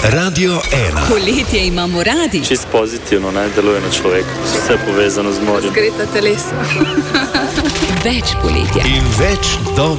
Radio 1. Poletje imamo radi. Čist pozitivno, ne, deluje na človeka. Vse povezano z morjem. Zgreta telesa. Več poletja. In več